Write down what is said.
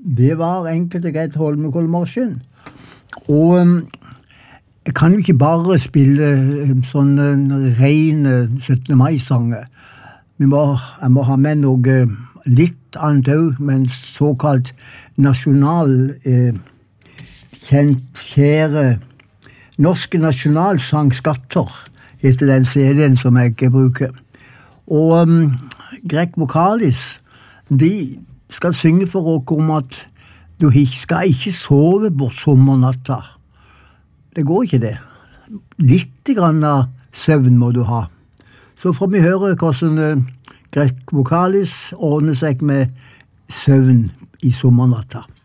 Det var enkelt og greit Holmenkollmarsjen. Og jeg kan jo ikke bare spille sånne rene 17. mai-sanger. Jeg må ha med noe litt annet også, men såkalt nasjonal, kjent, kjære, norske nasjonalsangskatter, heter den CD-en som jeg bruker. Og Greg Vokalis, de skal synge for dere om at du skal ikke sove bort sommernatta. Det går ikke det. Litt grann av søvn må du ha. Så får vi høre hvordan Greg Vokalis ordner seg med søvn i sommernatta.